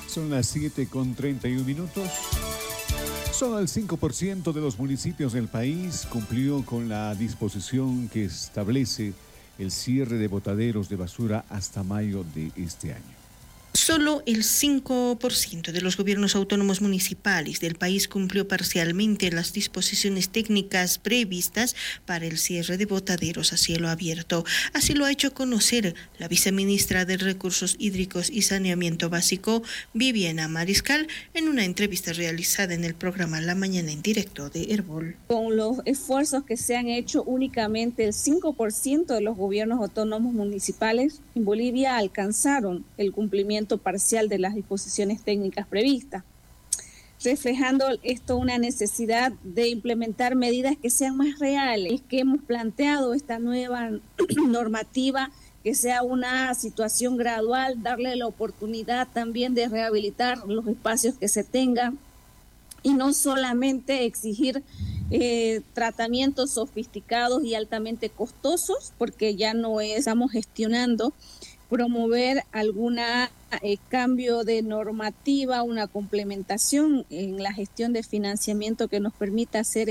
Son las 7:31. Solo el 5% de los municipios del país cumplió con la disposición que establece el cierre de botaderos de basura hasta mayo de este año. Solo el 5% de los gobiernos autónomos municipales del país cumplió parcialmente las disposiciones técnicas previstas para el cierre de botaderos a cielo abierto. Así lo ha hecho conocer la viceministra de Recursos Hídricos y Saneamiento Básico, Viviana Mariscal, en una entrevista realizada en el programa La Mañana en Directo de Herbol. Con los esfuerzos que se han hecho, únicamente el 5% de los gobiernos autónomos municipales en Bolivia alcanzaron el cumplimiento parcial de las disposiciones técnicas previstas, reflejando esto una necesidad de implementar medidas que sean más reales, que hemos planteado esta nueva normativa, que sea una situación gradual, darle la oportunidad también de rehabilitar los espacios que se tengan y no solamente exigir tratamientos sofisticados y altamente costosos, porque ya no estamos gestionando, promover alguna cambio de normativa, una complementación en la gestión de financiamiento que nos permita hacer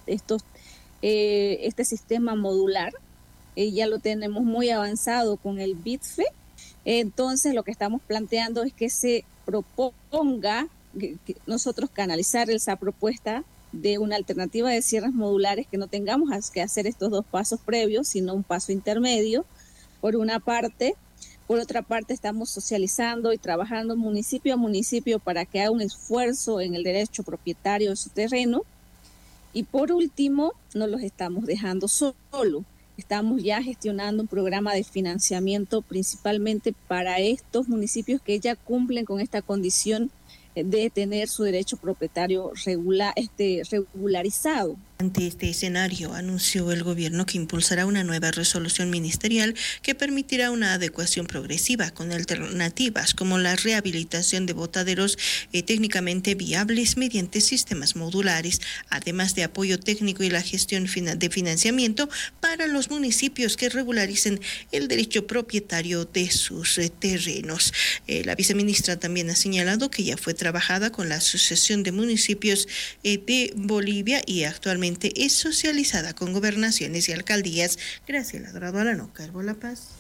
este sistema modular. Ya lo tenemos muy avanzado con el BITFE. Entonces lo que estamos planteando es que se proponga que nosotros canalizar esa propuesta de una alternativa de cierres modulares, que no tengamos que hacer estos dos pasos previos, sino un paso intermedio, por una parte. Por otra parte, estamos socializando y trabajando municipio a municipio para que haga un esfuerzo en el derecho propietario de su terreno. Y por último, no los estamos dejando solo. Estamos ya gestionando un programa de financiamiento principalmente para estos municipios que ya cumplen con esta condición de tener su derecho propietario regularizado. Ante este escenario, anunció el gobierno que impulsará una nueva resolución ministerial que permitirá una adecuación progresiva con alternativas como la rehabilitación de botaderos técnicamente viables mediante sistemas modulares, además de apoyo técnico y la gestión de financiamiento para los municipios que regularicen el derecho propietario de sus terrenos. La viceministra también ha señalado que ya fue trabajada con la Asociación de Municipios de Bolivia y actualmente es socializada con gobernaciones y alcaldías. Graciela Dorado Alanoca, Herbol La Paz.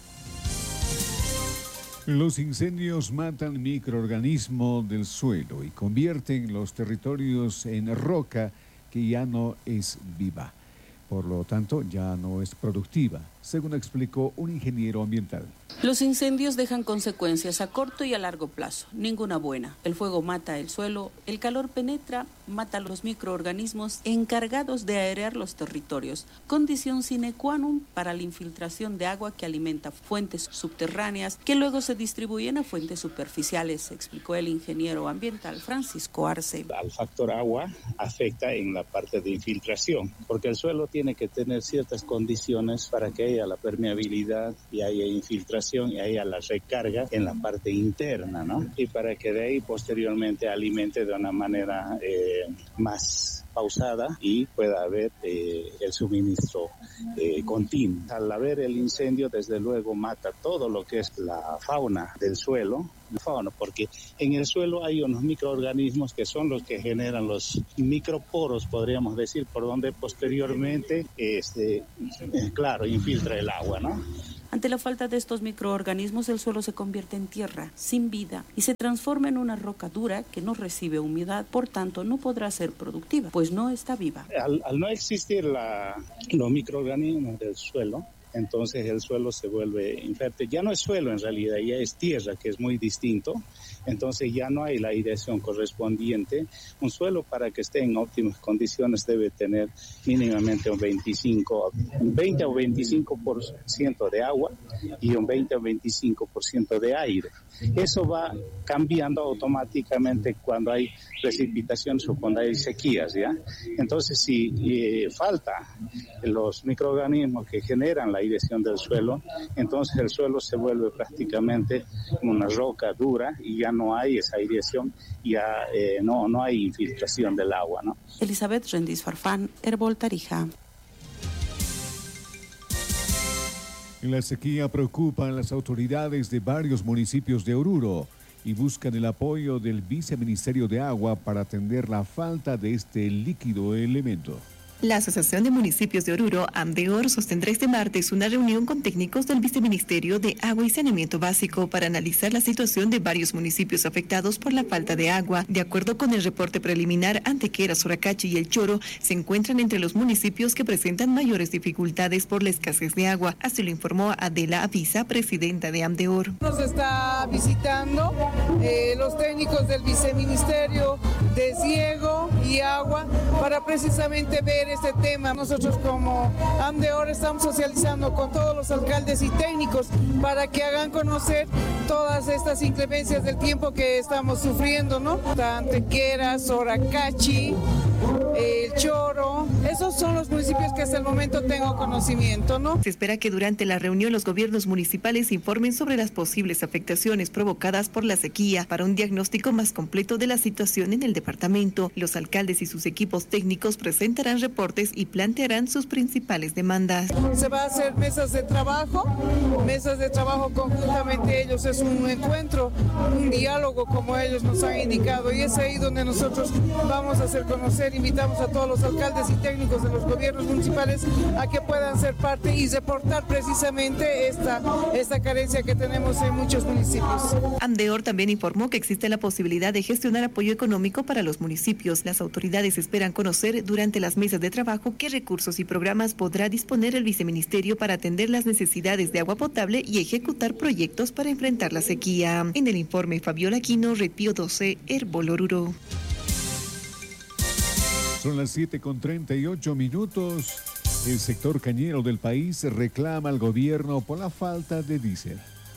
Los incendios matan microorganismos del suelo y convierten los territorios en roca que ya no es viva. Por lo tanto, ya no es productiva, según explicó un ingeniero ambiental. Los incendios dejan consecuencias a corto y a largo plazo, ninguna buena. El fuego mata el suelo, el calor penetra, mata a los microorganismos encargados de aerear los territorios, condición sine qua non para la infiltración de agua que alimenta fuentes subterráneas que luego se distribuyen a fuentes superficiales, explicó el ingeniero ambiental Francisco Arce. Al factor agua afecta en la parte de infiltración, porque el suelo tiene que tener ciertas condiciones para que haya la permeabilidad y haya infiltración y haya la recarga en la parte interna, ¿no? Y para que de ahí posteriormente alimente de una manera más pausada y pueda haber el suministro continuo. Al haber el incendio, desde luego mata todo lo que es la fauna del suelo, porque en el suelo hay unos microorganismos que son los que generan los microporos, podríamos decir, por donde posteriormente, infiltra el agua, ¿no? Ante la falta de estos microorganismos, el suelo se convierte en tierra, sin vida, y se transforma en una roca dura que no recibe humedad, por tanto no podrá ser productiva, pues no está viva. Al no existir los microorganismos del suelo, entonces el suelo se vuelve infértil. Ya no es suelo en realidad, ya es tierra, que es muy distinto. Entonces ya no hay la aireación correspondiente. Un suelo, para que esté en óptimas condiciones, debe tener mínimamente un 20 o 25% de agua y un 20 o 25% de aire. Eso va cambiando automáticamente cuando hay precipitaciones o cuando hay sequías, ¿ya? Entonces, si falta los microorganismos que generan la aireación del suelo, entonces el suelo se vuelve prácticamente una roca dura y ya no hay esa aireación, ya no hay infiltración del agua, ¿no? Elizabeth Rendiz Farfán, Herbol Tarija. La sequía preocupa a las autoridades de varios municipios de Oruro. y buscan el apoyo del Viceministerio de Agua para atender la falta de este líquido elemento. La Asociación de Municipios de Oruro, AMDEOR, sostendrá este martes una reunión con técnicos del Viceministerio de Agua y Saneamiento Básico para analizar la situación de varios municipios afectados por la falta de agua. De acuerdo con el reporte preliminar, Antequera, Soracachi y El Choro se encuentran entre los municipios que presentan mayores dificultades por la escasez de agua. Así lo informó Adela Avisa, presidenta de AMDEOR. Nos está visitando los técnicos del Viceministerio de Ciego y Agua para precisamente ver este tema. Nosotros como AMDEOR estamos socializando con todos los alcaldes y técnicos para que hagan conocer todas estas inclemencias del tiempo que estamos sufriendo, ¿no? Antequera, Soracachi, El Choro, esos son los municipios que hasta el momento tengo conocimiento, ¿no? Se espera que durante la reunión los gobiernos municipales informen sobre las posibles afectaciones provocadas por la sequía para un diagnóstico más completo de la situación en el departamento. Los alcaldes y sus equipos técnicos presentarán reportes y plantearán sus principales demandas. Se va a hacer mesas de trabajo conjuntamente ellos, es un encuentro, un diálogo como ellos nos han indicado y es ahí donde nosotros vamos a hacer conocer, invitamos a todos los alcaldes y técnicos de los gobiernos municipales a que puedan ser parte y reportar precisamente esta carencia que tenemos en muchos municipios. AMDEOR también informó que existe la posibilidad de gestionar apoyo económico para los municipios. Las autoridades esperan conocer durante las mesas de trabajo qué recursos y programas podrá disponer el Viceministerio para atender las necesidades de agua potable y ejecutar proyectos para enfrentar la sequía. En el informe, Fabiola Aquino, Red Pío 12, Herbol Oruro. Son las 7:38. El sector cañero del país reclama al gobierno por la falta de diésel.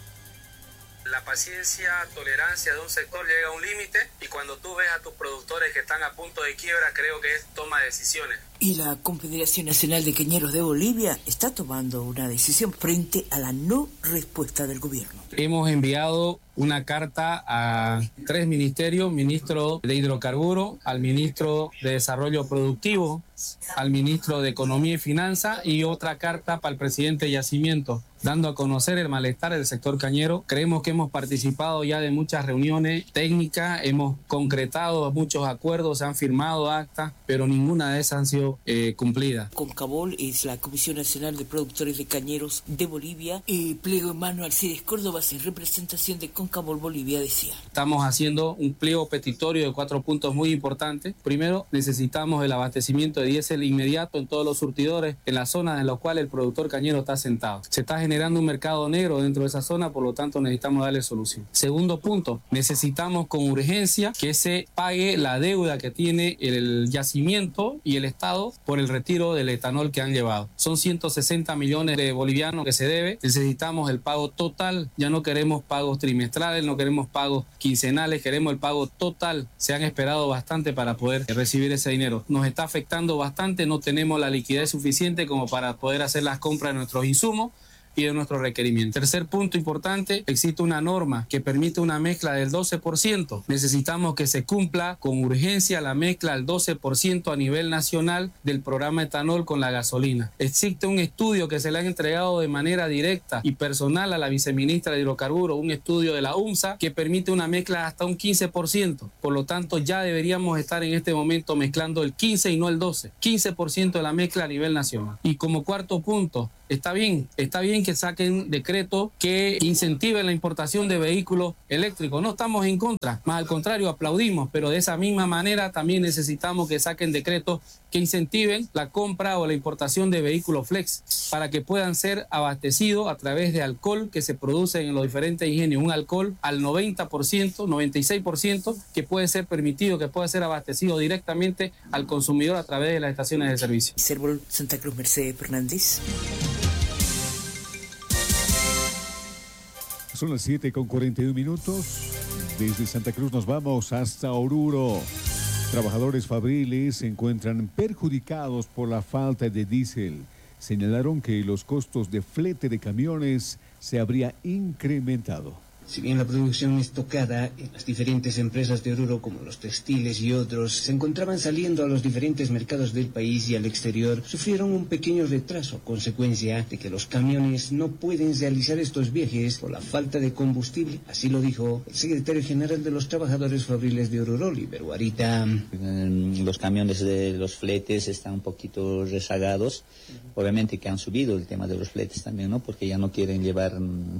La paciencia, tolerancia de un sector llega a un límite y cuando tú ves a tus productores que están a punto de quiebra, creo que es toma de decisiones. Y la Confederación Nacional de Cañeros de Bolivia está tomando una decisión frente a la no respuesta del gobierno. Hemos enviado una carta a 3 ministerios, ministro de Hidrocarburos, al ministro de Desarrollo Productivo, al ministro de Economía y Finanzas y otra carta para el presidente de Yacimiento, dando a conocer el malestar del sector cañero. Creemos que hemos participado ya de muchas reuniones técnicas, hemos concretado muchos acuerdos, se han firmado actas, pero ninguna de esas han sido cumplidas. CONCABOL es la Comisión Nacional de Productores de Cañeros de Bolivia. Pliego en mano Alcides Córdoba, en representación de CONCABOL Bolivia, decía. Estamos haciendo un pliego petitorio de 4 puntos muy importantes. Primero, necesitamos el abastecimiento de diésel inmediato en todos los surtidores, en las zonas en las cuales el productor cañero está sentado. Se está generando un mercado negro dentro de esa zona, por lo tanto necesitamos darle solución. Segundo punto, necesitamos con urgencia que se pague la deuda que tiene el yacimiento y el Estado por el retiro del etanol que han llevado. Son 160 millones de bolivianos que se debe. Necesitamos el pago total. Ya no queremos pagos trimestrales, no queremos pagos quincenales, queremos el pago total. Se han esperado bastante para poder recibir ese dinero. Nos está afectando bastante, no tenemos la liquidez suficiente como para poder hacer las compras de nuestros insumos y de nuestros requerimientos. Tercer punto importante, existe una norma que permite una mezcla del 12%. Necesitamos que se cumpla con urgencia la mezcla del 12% a nivel nacional del programa etanol con la gasolina. Existe un estudio que se le ha entregado de manera directa y personal a la viceministra de Hidrocarburos, un estudio de la UMSA que permite una mezcla hasta un 15%. Por lo tanto, ya deberíamos estar en este momento mezclando el 15 y no el 12. 15% de la mezcla a nivel nacional. Y como cuarto punto, está bien que saquen decretos que incentiven la importación de vehículos eléctricos. No estamos en contra, más al contrario, aplaudimos, pero de esa misma manera también necesitamos que saquen decretos que incentiven la compra o la importación de vehículos flex para que puedan ser abastecidos a través de alcohol que se produce en los diferentes ingenios. Un alcohol al 90%, 96% que puede ser permitido, que puede ser abastecido directamente al consumidor a través de las estaciones de servicio. Herbol Santa Cruz, Mercedes Fernández. Son las 7:41. Desde Santa Cruz nos vamos hasta Oruro. Trabajadores fabriles se encuentran perjudicados por la falta de diésel. Señalaron que los costos de flete de camiones se habría incrementado. Si bien la producción estocada en las diferentes empresas de Oruro, como los textiles y otros, se encontraban saliendo a los diferentes mercados del país y al exterior, sufrieron un pequeño retraso a consecuencia de que los camiones no pueden realizar estos viajes por la falta de combustible. Así lo dijo el secretario general de los trabajadores fabriles de Oruro, Oliver Guarita. Los camiones de los fletes están un poquito rezagados. Obviamente que han subido el tema de los fletes también, ¿no? Porque ya no quieren llevar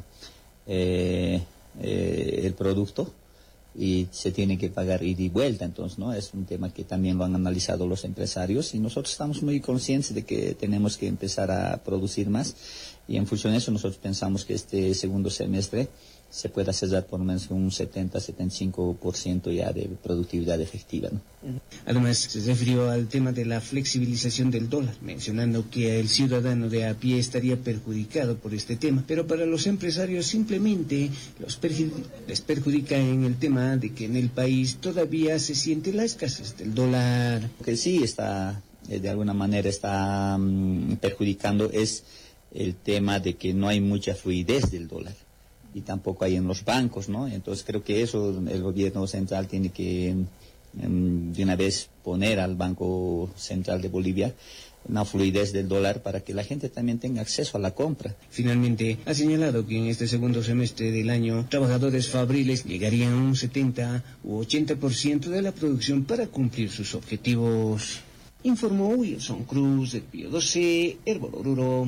el producto y se tiene que pagar ida y vuelta. Entonces, ¿no? Es un tema que también lo han analizado los empresarios y nosotros estamos muy conscientes de que tenemos que empezar a producir más, y en función de eso nosotros pensamos que este segundo semestre se pueda cerrar por lo menos un 70-75% ya de productividad efectiva, ¿no? Además, se refirió al tema de la flexibilización del dólar, mencionando que el ciudadano de a pie estaría perjudicado por este tema, pero para los empresarios simplemente les perjudica en el tema de que en el país todavía se siente la escasez del dólar. Lo que sí está, de alguna manera está perjudicando es el tema de que no hay mucha fluidez del dólar. Y tampoco hay en los bancos, ¿no? Entonces creo que eso el gobierno central tiene que de una vez poner al Banco Central de Bolivia una fluidez del dólar para que la gente también tenga acceso a la compra. Finalmente, ha señalado que en este segundo semestre del año, trabajadores fabriles llegarían a un 70 u 80% de la producción para cumplir sus objetivos. Informó Wilson Cruz, del Pío 12, Hervor Oruro.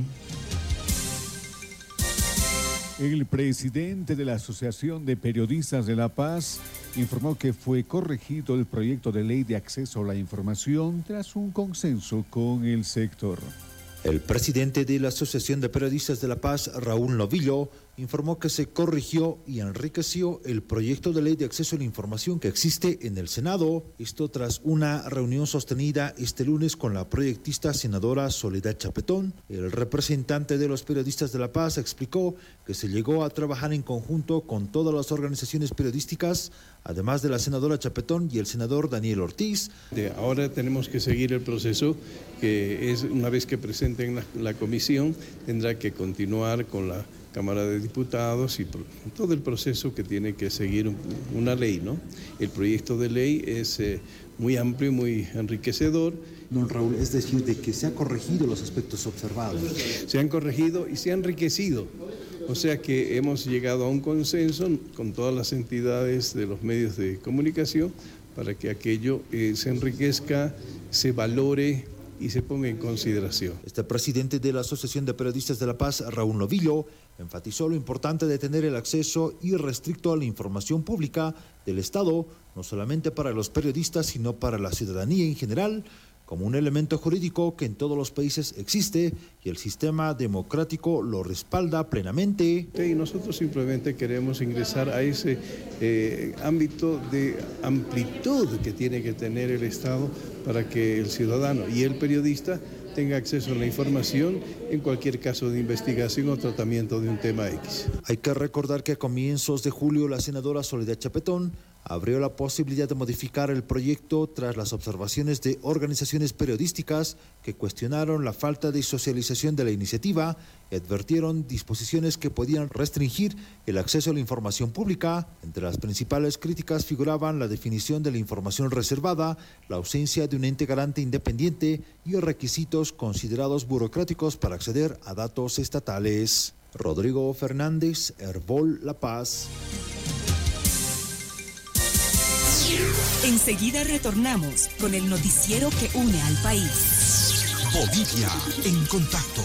El presidente de la Asociación de Periodistas de La Paz informó que fue corregido el proyecto de ley de acceso a la información tras un consenso con el sector. El presidente de la Asociación de Periodistas de La Paz, Raúl Novillo, informó que se corrigió y enriqueció el proyecto de ley de acceso a la información que existe en el Senado. Esto tras una reunión sostenida este lunes con la proyectista senadora Soledad Chapetón. El representante de los periodistas de La Paz explicó que se llegó a trabajar en conjunto con todas las organizaciones periodísticas, además de la senadora Chapetón y el senador Daniel Ortiz. Ahora tenemos que seguir el proceso, que es una vez que presenten la comisión, tendrá que continuar con la Cámara de Diputados y todo el proceso que tiene que seguir una ley, ¿no? El proyecto de ley es muy amplio y muy enriquecedor. Don Raúl, es decir, de que se han corregido los aspectos observados. Se han corregido y se han enriquecido. O sea que hemos llegado a un consenso con todas las entidades de los medios de comunicación para que aquello se enriquezca, se valore y se ponga en consideración. Este presidente de la Asociación de Periodistas de La Paz, Raúl Novillo, enfatizó lo importante de tener el acceso irrestricto a la información pública del Estado, no solamente para los periodistas, sino para la ciudadanía en general, como un elemento jurídico que en todos los países existe y el sistema democrático lo respalda plenamente. Y nosotros simplemente queremos ingresar a ese ámbito de amplitud que tiene que tener el Estado para que el ciudadano y el periodista tenga acceso a la información en cualquier caso de investigación o tratamiento de un tema X. Hay que recordar que a comienzos de julio la senadora Soledad Chapetón abrió la posibilidad de modificar el proyecto tras las observaciones de organizaciones periodísticas que cuestionaron la falta de socialización de la iniciativa y advirtieron disposiciones que podían restringir el acceso a la información pública. Entre las principales críticas figuraban la definición de la información reservada, la ausencia de un ente garante independiente y requisitos considerados burocráticos para acceder a datos estatales. Rodrigo Fernández, Herbol, La Paz. Enseguida retornamos con el noticiero que une al país. Bolivia en contacto.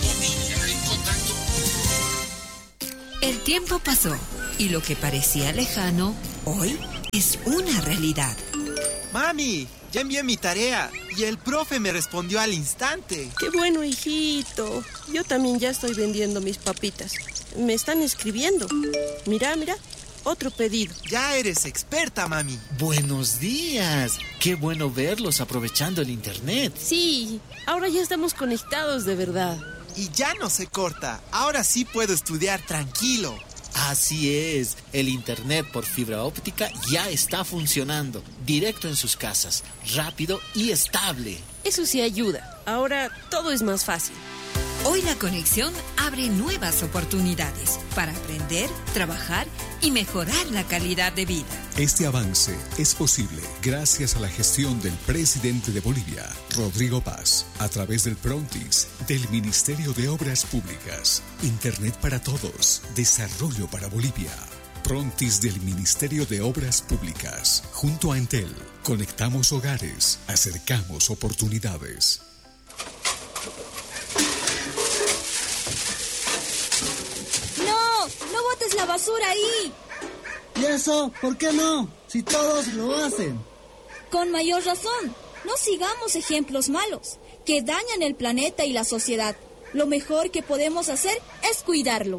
El tiempo pasó y lo que parecía lejano, hoy es una realidad. Mami, ya envié mi tarea y el profe me respondió al instante. Qué bueno, hijito. Yo también ya estoy vendiendo mis papitas. Me están escribiendo. Mira, otro pedido. Ya eres experta, mami. Buenos días. Qué bueno verlos aprovechando el internet. Sí, ahora ya estamos conectados de verdad. Y ya no se corta. Ahora sí puedo estudiar tranquilo. Así es. El internet por fibra óptica ya está funcionando. Directo en sus casas. Rápido y estable. Eso sí ayuda. Ahora todo es más fácil. Hoy la conexión abre nuevas oportunidades para aprender, trabajar y mejorar la calidad de vida. Este avance es posible gracias a la gestión del presidente de Bolivia, Rodrigo Paz, a través del Prontis, del Ministerio de Obras Públicas, Internet para Todos, Desarrollo para Bolivia. Prontis del Ministerio de Obras Públicas, junto a Entel, conectamos hogares, acercamos oportunidades. ¡No botes la basura ahí! ¿Y eso? ¿Por qué no? Si todos lo hacen. Con mayor razón, no sigamos ejemplos malos que dañan el planeta y la sociedad. Lo mejor que podemos hacer es cuidarlo.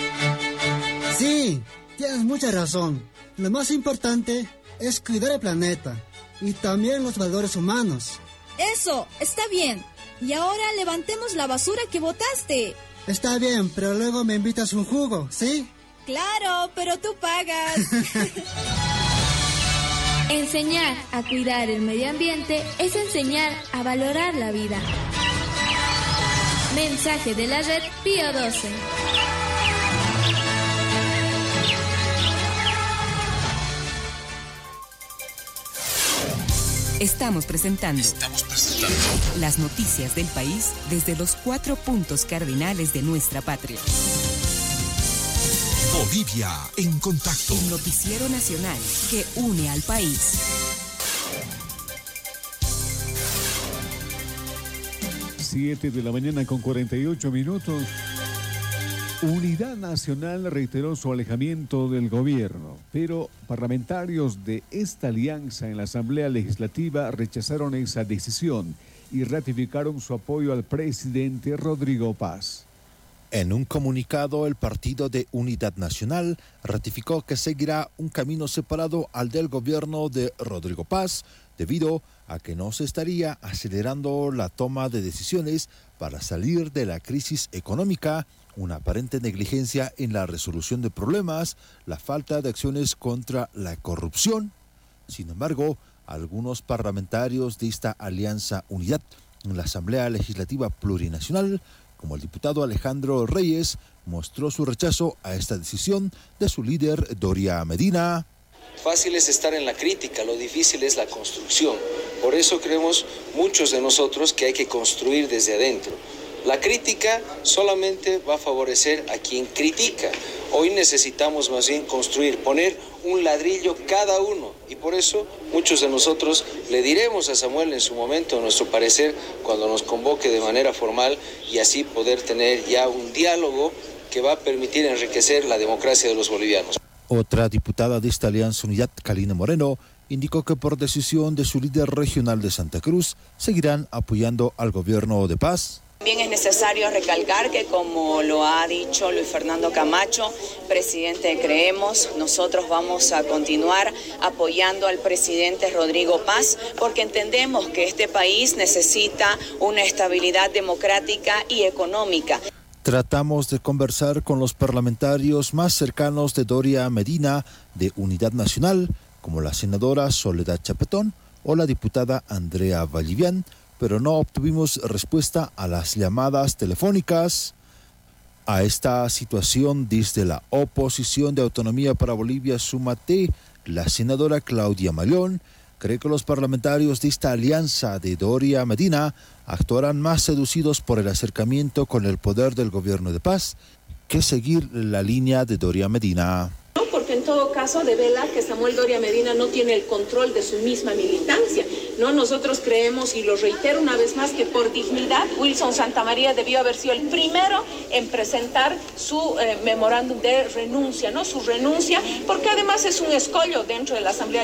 Sí, tienes mucha razón. Lo más importante es cuidar el planeta y también los valores humanos. Eso, está bien. Y ahora levantemos la basura que botaste. Está bien, pero luego me invitas un jugo, ¿sí? Claro, pero tú pagas. Enseñar a cuidar el medio ambiente es enseñar a valorar la vida. Mensaje de la red Pío 12. Estamos presentando las noticias del país desde los 4 puntos cardinales de nuestra patria. Bolivia en contacto. El noticiero nacional que une al país. 7 de la mañana con 48 minutos. Unidad Nacional reiteró su alejamiento del gobierno, pero parlamentarios de esta alianza en la Asamblea Legislativa rechazaron esa decisión y ratificaron su apoyo al presidente Rodrigo Paz. En un comunicado, el Partido de Unidad Nacional ratificó que seguirá un camino separado al del gobierno de Rodrigo Paz, debido a que no se estaría acelerando la toma de decisiones para salir de la crisis económica, una aparente negligencia en la resolución de problemas, la falta de acciones contra la corrupción. Sin embargo, algunos parlamentarios de esta alianza Unidad en la Asamblea Legislativa Plurinacional, como el diputado Alejandro Reyes, mostró su rechazo a esta decisión de su líder Doria Medina. Fácil es estar en la crítica, lo difícil es la construcción. Por eso creemos muchos de nosotros que hay que construir desde adentro. La crítica solamente va a favorecer a quien critica. Hoy necesitamos más bien construir, poner un ladrillo cada uno. Y por eso muchos de nosotros le diremos a Samuel en su momento nuestro parecer cuando nos convoque de manera formal y así poder tener ya un diálogo que va a permitir enriquecer la democracia de los bolivianos. Otra diputada de esta alianza Unidad, Kalina Moreno, indicó que por decisión de su líder regional de Santa Cruz seguirán apoyando al gobierno de Paz. También es necesario recalcar que, como lo ha dicho Luis Fernando Camacho, presidente de Creemos, nosotros vamos a continuar apoyando al presidente Rodrigo Paz porque entendemos que este país necesita una estabilidad democrática y económica. Tratamos de conversar con los parlamentarios más cercanos de Doria Medina de Unidad Nacional, como la senadora Soledad Chapetón o la diputada Andrea Vallivian, pero no obtuvimos respuesta a las llamadas telefónicas. A esta situación, desde la oposición de Autonomía para Bolivia, Sumate, la senadora Claudia Mallón cree que los parlamentarios de esta alianza de Doria Medina actuarán más seducidos por el acercamiento con el poder del gobierno de Paz que seguir la línea de Doria Medina. Porque en todo caso devela que Samuel Doria Medina no tiene el control de su misma militancia, ¿no? Nosotros creemos, y lo reitero una vez más, que por dignidad Wilson Santamaría debió haber sido el primero en presentar su memorándum de renuncia, ¿no? Su renuncia, porque además es un escollo dentro de la Asamblea